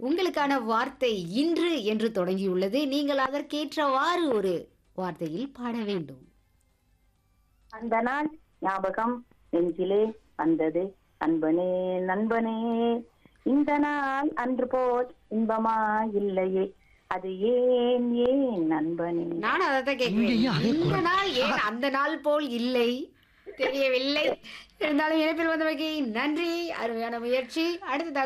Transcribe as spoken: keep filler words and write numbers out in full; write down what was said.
உங்களுக்கான வார்த்தை இன்று என்று தொடங்கியுள்ளது. நீங்கள் அதற்கேற்றவாறு ஒரு வார்த்தையில் பாட வேண்டும். அந்த நாள் ஞாபகம் நெஞ்சிலே வந்தது நண்பனே நண்பனே, இந்த நாள் அன்று போல் இன்பமா இல்லையே, அது ஏன் ஏன் நண்பனே. நான் அதைத்தான் கேட்கிறேன். இந்த நாள் ஏன் அந்த நாள் போல் இல்லை தெரியவில்லை. இருந்தாலும் இணைப்பில் வந்தமைக்கு நன்றி. அருமையான முயற்சி. அடுத்ததாக